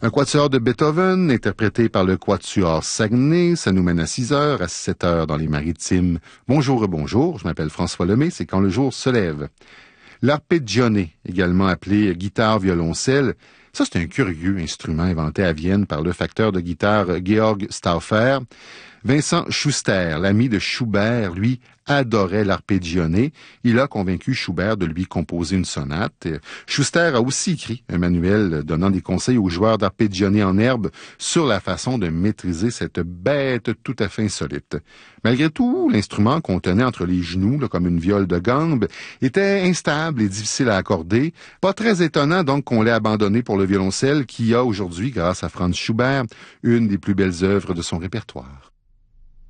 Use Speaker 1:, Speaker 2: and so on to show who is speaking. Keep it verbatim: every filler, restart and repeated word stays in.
Speaker 1: Un quatuor de Beethoven, interprété par le Quatuor Saguenay. Ça nous mène à six heures, à sept heures dans les Maritimes. Bonjour, bonjour, je m'appelle François Lemay, c'est quand le jour se lève. L'arpeggione, également appelé guitare-violoncelle, ça c'est un curieux instrument inventé à Vienne par le facteur de guitare Georg Stauffer. Vincent Schuster, l'ami de Schubert, lui, adorait l'arpeggione. Il a convaincu Schubert de lui composer une sonate. Schuster a aussi écrit un manuel donnant des conseils aux joueurs d'arpeggione en herbe sur la façon de maîtriser cette bête tout à fait insolite. Malgré tout, l'instrument qu'on tenait entre les genoux, là, comme une viole de gambe, était instable et difficile à accorder. Pas très étonnant donc qu'on l'ait abandonné pour le violoncelle qui a aujourd'hui, grâce à Franz Schubert, une des plus belles œuvres de son répertoire.